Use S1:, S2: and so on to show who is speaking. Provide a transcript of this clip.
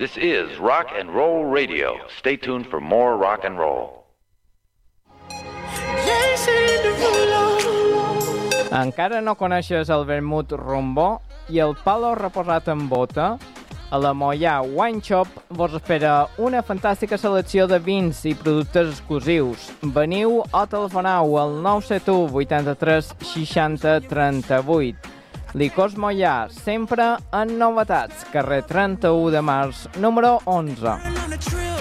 S1: This is Rock and Roll Radio. Stay tuned for more rock and roll.
S2: Encara no coneixes el vermut rombó i el palo reposat en bota? A la Moià Wine Shop vos espera una fantàstica selecció de vins i productes exclusius. Veniu o telefoneu al 971 83 60 38. Licors Moià, sempre en novetats. Carrer 31 de març, número 11.